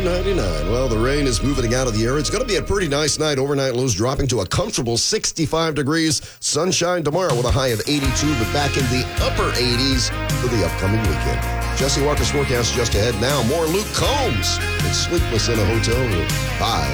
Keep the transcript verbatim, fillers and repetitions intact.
ninety-nine. Well, the rain is moving out of the air. It's going to be a pretty nice night. Overnight lows dropping to a comfortable sixty-five degrees. Sunshine tomorrow with a high of eighty-two, but back in the upper eighties for the upcoming weekend. Jesse Walker's forecast just ahead now. More Luke Combs. It's Sleepless in a Hotel Room. Bye.